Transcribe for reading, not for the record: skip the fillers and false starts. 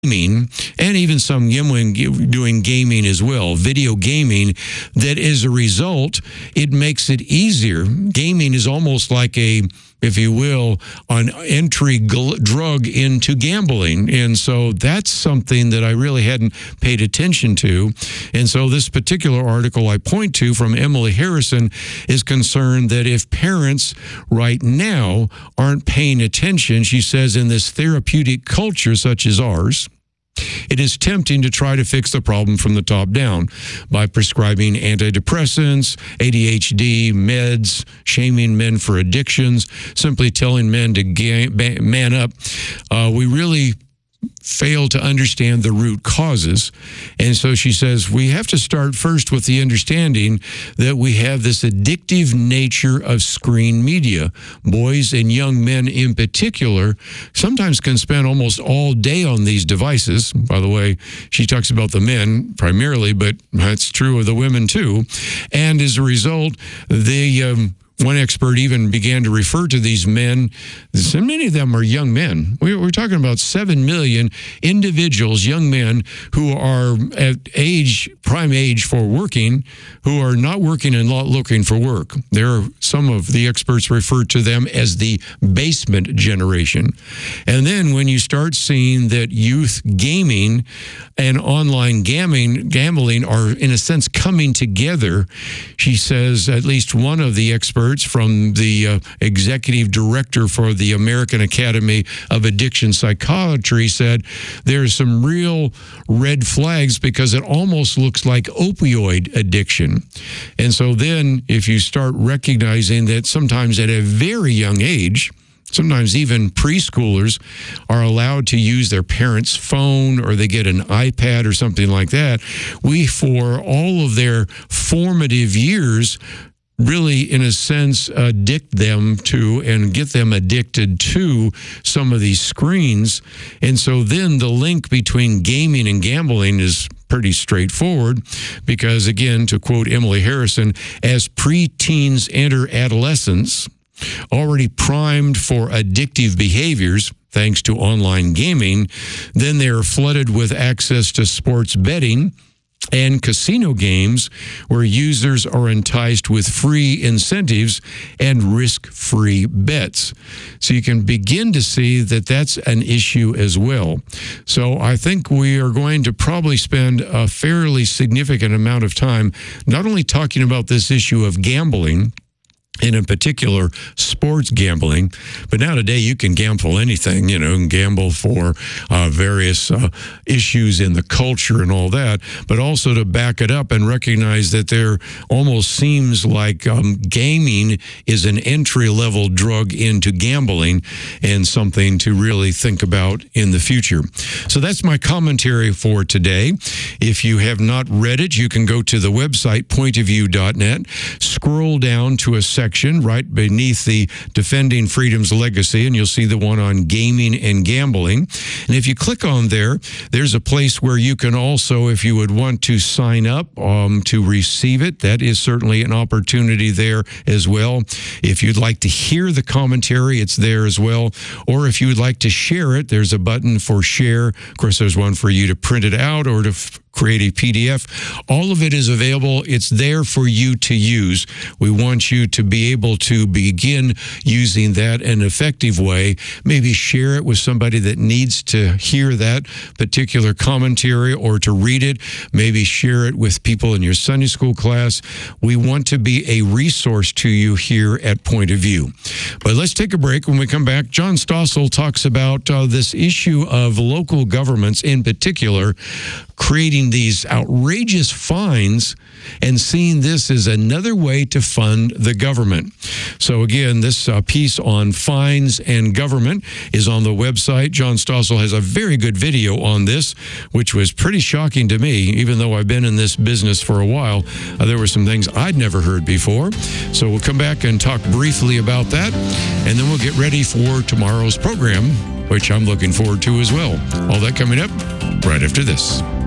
gaming, and even some women doing gaming as well, video gaming, that as a result, it makes it easier. Gaming is almost like a, if you will, an entry drug into gambling. And so that's something that I really hadn't paid attention to. And so this particular article I point to from Emily Harrison is concerned that if parents right now aren't paying attention, she says, in this therapeutic culture such as ours, it is tempting to try to fix the problem from the top down by prescribing antidepressants, ADHD, meds, shaming men for addictions, simply telling men to man up. We really fail to understand the root causes. And so she says, we have to start first with the understanding that we have this addictive nature of screen media. Boys and young men in particular sometimes can spend almost all day on these devices. By the way, she talks about the men primarily, but that's true of the women too. And as a result, one expert even began to refer to these men, so many of them are young men. We're talking about 7 million individuals, young men, who are at prime age for working, who are not working and not looking for work. Some of the experts refer to them as the basement generation. And then when you start seeing that youth gaming and online gambling are, in a sense, coming together, she says, at least one of the experts from the executive director for the American Academy of Addiction Psychiatry said there's some real red flags because it almost looks like opioid addiction. And so then if you start recognizing that sometimes at a very young age, sometimes even preschoolers are allowed to use their parents' phone, or they get an iPad or something like that, we, for all of their formative years, really, in a sense, addict them to and get them addicted to some of these screens. And so then the link between gaming and gambling is pretty straightforward because, again, to quote Emily Harrison, as preteens enter adolescence, already primed for addictive behaviors, thanks to online gaming, then they are flooded with access to sports betting and casino games where users are enticed with free incentives and risk-free bets. So you can begin to see that that's an issue as well. So I think we are going to probably spend a fairly significant amount of time not only talking about this issue of gambling, and in particular, sports gambling. But now today, you can gamble anything, and gamble for various issues in the culture and all that, but also to back it up and recognize that there almost seems like gaming is an entry-level drug into gambling and something to really think about in the future. So that's my commentary for today. If you have not read it, you can go to the website, pointofview.net, scroll down to a section right beneath the Defending Freedom's Legacy, and you'll see the one on gaming and gambling. And if you click on there, there's a place where you can also, if you would want to sign up to receive it, that is certainly an opportunity there as well. If you'd like to hear the commentary, it's there as well. Or if you would like to share it, there's a button for share. Of course, there's one for you to print it out or to create a PDF. All of it is available. It's there for you to use. We want you to be able to begin using that in an effective way. Maybe share it with somebody that needs to hear that particular commentary or to read it. Maybe share it with people in your Sunday school class. We want to be a resource to you here at Point of View. But let's take a break. When we come back, John Stossel talks about this issue of local governments in particular creating these outrageous fines and seeing this as another way to fund the government. So again, this piece on fines and government is on the website. John Stossel has a very good video on this, which was pretty shocking to me. Even though I've been in this business for a while, there were some things I'd never heard before. So we'll come back and talk briefly about that, and then we'll get ready for tomorrow's program, which I'm looking forward to as well. All that coming up right after this.